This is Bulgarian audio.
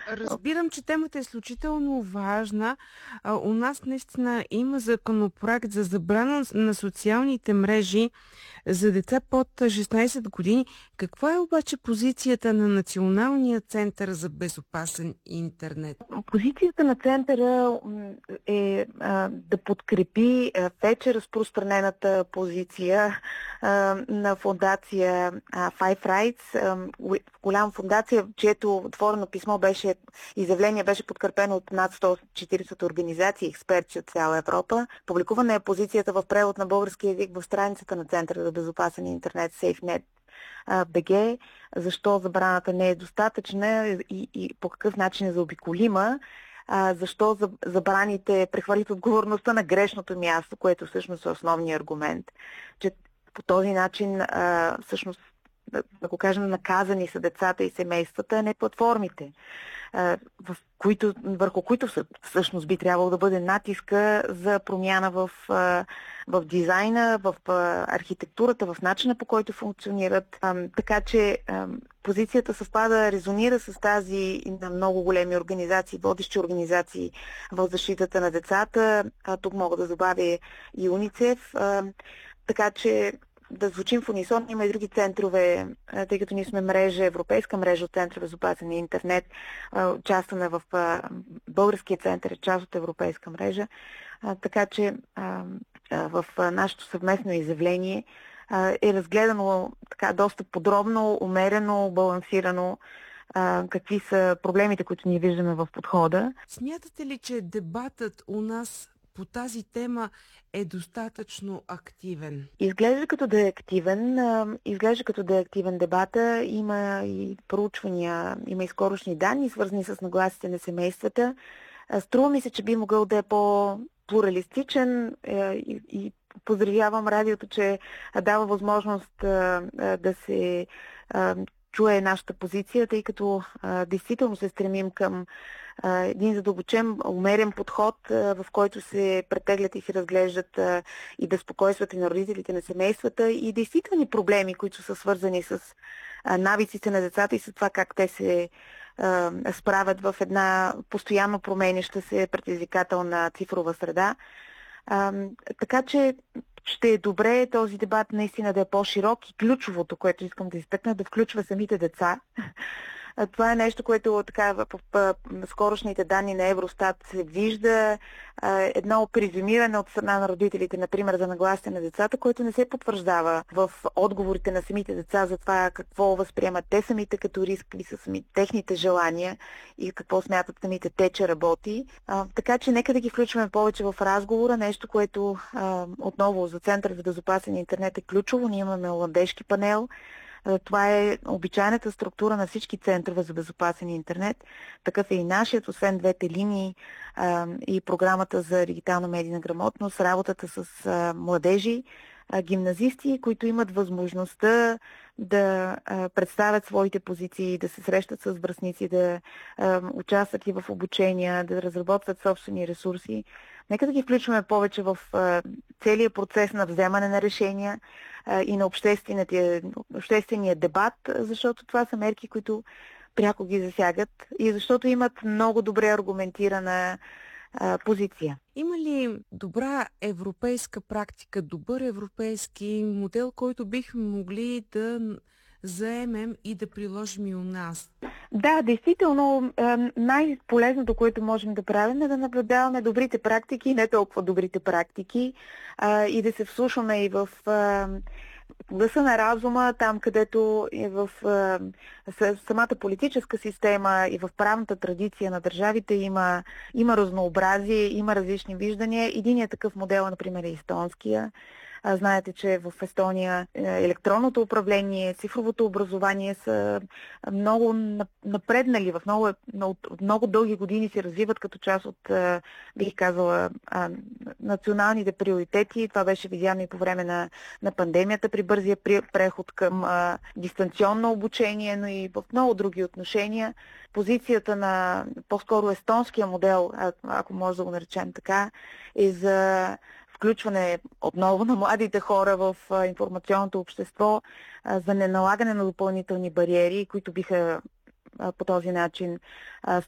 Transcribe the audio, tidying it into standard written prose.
Разбирам, че темата е изключително важна. У нас наистина има законопроект за забрана на социалните мрежи за деца под 16 години. Каква е обаче позицията на Националния център за безопасен интернет? Позицията на центъра е да подкрепи вече разпространената позиция на фондация Five Rights, голяма фондация, чието отворено писмо изявление беше подкрепено от над 140 организации, експерти от цяла Европа. Публикувана е позицията в превод на български език в страницата на Центъра за безопасен интернет SafeNet БГ, защо забраната не е достатъчна и по какъв начин е заобиколима, защо забраните прехвърлят отговорността на грешното място, което всъщност е основният аргумент, че по този начин всъщност, да го кажем, наказани са децата и семействата, а не платформите, върху които всъщност би трябвало да бъде натиска за промяна в дизайна, в архитектурата, в начина, по който функционират. Така че позицията съвпада, резонира с тази на много големи организации, водещи организации в защитата на децата. Тук мога да добавя и УНИЦЕФ. Така че да звучим в унисон. Има и други центрове, тъй като ние сме европейска мрежа от центрове за безопасен интернет, участваме в българския център, част от европейска мрежа. Така че в нашето съвместно изявление е разгледано така доста подробно, умерено, балансирано какви са проблемите, които ние виждаме в подхода. Смятате ли, че дебатът у нас по тази тема е достатъчно активен? Изглежда като да е активен дебата. Има и проучвания, има и скорошни данни, свързани с нагласите на семействата. Струва ми се, че би могъл да е по-плуралистичен и поздравявам радиото, че дава възможност да се чуе нашата позиция, тъй като действително се стремим към един задълбочен, умерен подход, в който се претеглят и се разглеждат и безпокойствата на родителите, на семействата и действителни проблеми, които са свързани с навиците на децата и с това как те се справят в една постоянно променяща се предизвикателна цифрова среда. Така че ще е добре този дебат наистина да е по-широк и ключовото, което искам да изтъкна, да включва самите деца. Това е нещо, което така в скорошните данни на Евростат се вижда. Едно презюмиране от страна на родителите, например, за нагласите на децата, което не се потвърждава в отговорите на самите деца за това какво възприемат те самите като риск, какви са техните желания и какво смятат самите те, че работи. Така че нека да ги включваме повече в разговора. Нещо, което отново за Център за безопасен интернет е ключово. Ние имаме младежки панел. Това е обичайната структура на всички центрове за безопасен интернет. Такъв е и нашият, освен двете линии и програмата за дигитална медийна грамотност, работата с младежи, гимназисти, които имат възможността да представят своите позиции, да се срещат с връстници, да участват и в обучения, да разработват собствени ресурси. Нека да ги включваме повече в целия процес на вземане на решения и на обществения дебат, защото това са мерки, които пряко ги засягат и защото имат много добре аргументирана позиция. Има ли добра европейска практика, добър европейски модел, който бихме могли да заемем и да приложим и у нас? Да, действително най-полезното, което можем да правим е да наблюдаваме добрите практики, не толкова добрите практики и да се вслушваме и в гласа на разума, там където е в самата политическа система и в правната традиция на държавите има разнообразие, има различни виждания. Единият такъв модел, например, е естонския. Знаете, че в Естония електронното управление, цифровото образование са много напреднали, много дълги години се развиват като част от, бих казала, националните приоритети. Това беше видяно и по време на пандемията при бързия преход към дистанционно обучение, но и в много други отношения. Позицията на по-скоро естонския модел, ако може да го наречем така, е за включване отново на младите хора в информационното общество, за неналагане на допълнителни бариери, които биха по този начин